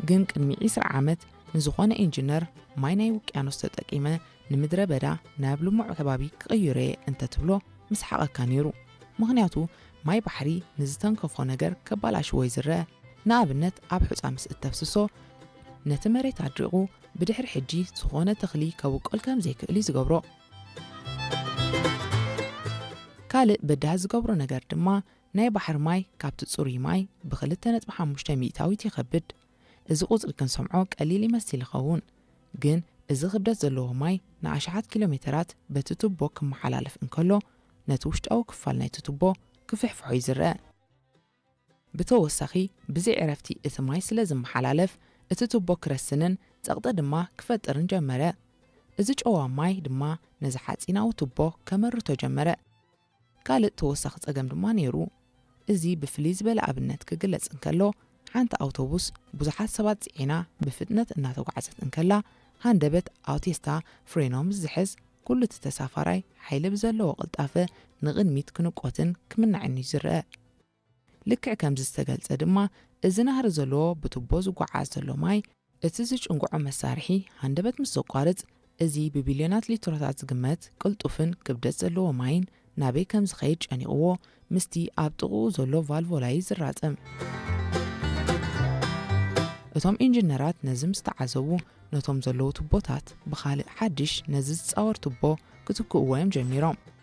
ግን ቅድሚ 20 ዓመት ንዝኾነ ኢንጂነር ማይ ናይ ውቅያኖስ ተጠቂመ ንምድረ በዳ ናብ ልሙዕ ከባቢ ክቕይሮ እንተትብሎ ምስ ሓቐካ ነይሩ። ምኽንያቱ ማይ ባሕሪ ንዝተንከፎ ነገር ከባላሽዎ ይዝረአ። ንኣብነት ኣብ ሑፃ ምስ እተፍስሶ ነቲ መሬት ኣድሪቑ ብድሕሪ ሕጂ ዝኾነ ተኽሊ ከብቆል ከም ዘይክእል ዝገብሮ። ካልእ በዳህ ዝገብሮ ነገር ድማ ናይ ባሕር ማይ ካብቲ ጽሩይ ማይ ብ2.5 ሚእታዊት ይኸብድ። እዚ ቁፅሪ ክንሰምዖ ቀሊል ይመስል ይኸውን፣ ግን እዚ ክብደት ዘለዎ ማይ ንኣሽሓት ኪሎሜተራት በቲ ቱቦ ክመሓላለፍ እንከሎ ነቲ ውሽጣዊ ክፋል ናይቲ ቱቦ ክፍሕፍሖ ይዝረአ። ብተወሳኺ ብዘይ ዕረፍቲ እቲ ማይ ስለ ዝመሓላለፍ እቲ ቱቦ ክረስንን ጸቕጢ ድማ ክፈጥርን ጀመረ። እዚ ጨዋ ማይ ድማ ነዚ ሓጺናዊ ቱቦ ከመርቶ ጀመረ። ካልእ ተወሳኺ ጸገም ድማ ነይሩ። እዚ ብፍልይ ዝበለ ኣብነት ክግለጽ እንከሎ ሓንቲ ኣውቶቡስ ብዙሓት ሰባት ጽዒና ብፍጥነት እናተጓዓዘት እንከላ ሃንደበት ኣውቶስታ ፍሬኖም ዝሕዝ ኩሉ እቲ ተሳፋራይ ሓይሊ ብዘለዎ ቅልጣፈ ንቕድሚት ክንቆትን ክምናዕን ይዝረአ። ልክዕ ከምዚ ዝተገልጸ ድማ እዚ ናህሪ ዘለዎ ብቱቦ ዝጓዓዝ ዘሎ ማይ እቲ ዝጭንጉዖ መሳርሒ ሃንደበት ምስ ዘቋርጽ እዚ ብቢልዮናት ሊትሮታት ዝግመት ቅልጡፍን ክብደት ዘለዎ ማይን ናበይ ከም ዝኸይድ ጨኒቕዎ ምስቲ ኣብ ጥቕኡ ዘሎ ቫልቮላይ ዝራፀም። እቶም ኢንጂነራት ነዚ ምስ ተዓዘቡ ነቶም ዘለዉ ቱቦታት ብኻልእ ሓድሽ ነዚ ዝፃወር ቱቦ ክትክእዎ እዮም ጀሚሮም።